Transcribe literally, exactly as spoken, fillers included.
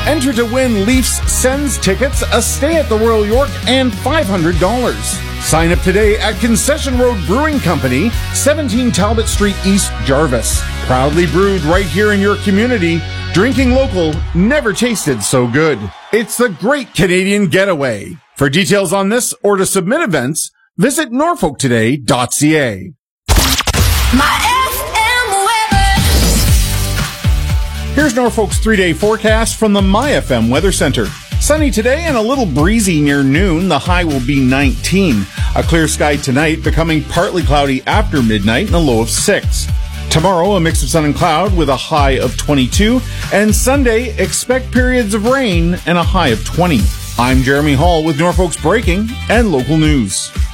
Enter to win Leafs Sens tickets, a stay at the Royal York, and five hundred dollars. Sign up today at Concession Road Brewing Company, seventeen Talbot Street East, Jarvis. Proudly brewed right here in your community. Drinking local, never tasted so good. It's the Great Canadian Getaway. For details on this or to submit events, visit norfolk today dot c a. My F M weather. Here's Norfolk's three-day forecast from the My F M Weather Center. Sunny today and a little breezy near noon. The high will be nineteen. A clear sky tonight, becoming partly cloudy after midnight and a low of six. Tomorrow, a mix of sun and cloud with a high of twenty-two. And Sunday, expect periods of rain and a high of twenty. I'm Jeremy Hall with Norfolk's breaking and local news.